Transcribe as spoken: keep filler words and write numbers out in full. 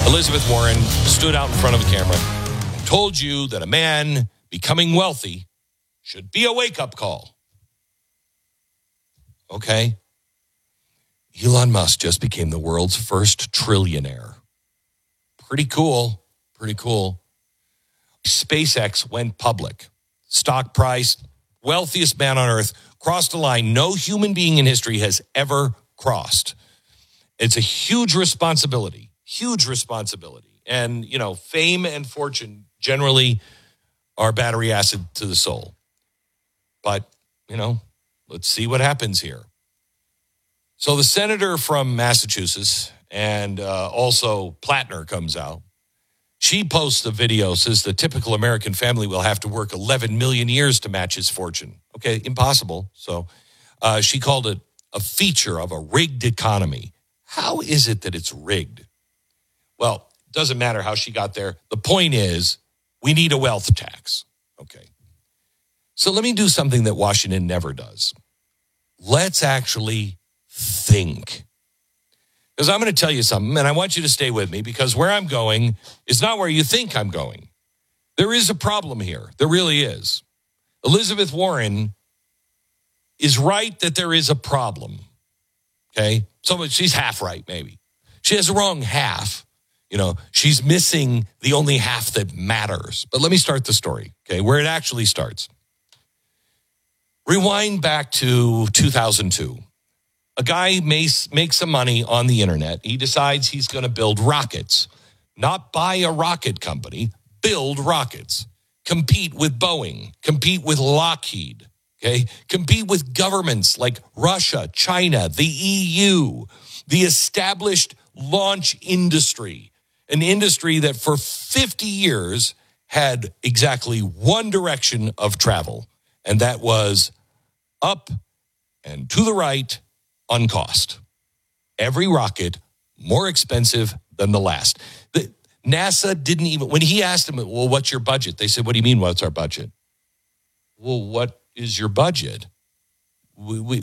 Elizabeth Warren stood out in front of a camera and told you that a man becoming wealthy should be a wake-up call. Okay. Elon Musk just became the world's first trillionaire. Pretty cool. Pretty cool. SpaceX went public. Stock price, wealthiest man on earth, crossed a line no human being in history has ever crossed. It's a huge responsibility, huge responsibility. And, you know, fame and fortune generally are battery acid to the soul. But, you know, let's see what happens here. So the senator from Massachusetts and uh, also Plattner comes out. She posts a video, says the typical American family will have to work eleven million years to match his fortune. Okay, impossible. So uh, she called it a feature of a rigged economy. How is it that it's rigged? Well, it doesn't matter how she got there. The point is, we need a wealth tax. Okay. So let me do something that Washington never does. Let's actually think. Because I'm going to tell you something, and I want you to stay with me, because where I'm going is not where you think I'm going. There is a problem here. There really is. Elizabeth Warren is right that there is a problem. Okay? So she's half right, maybe. She has the wrong half. You know, she's missing the only half that matters. But let me start the story, okay, where it actually starts. Rewind back to two thousand two. A guy makes, makes some money on the internet. He decides he's going to build rockets. Not buy a rocket company, build rockets. Compete with Boeing. Compete with Lockheed. Okay? Compete with governments like Russia, China, the E U, the established launch industry. An industry that for fifty years had exactly one direction of travel, and that was up and to the right on cost. Every rocket more expensive than the last. The, NASA didn't even, when he asked them, well, what's your budget? They said, what do you mean, what's our budget? Well, what is your budget? We, we,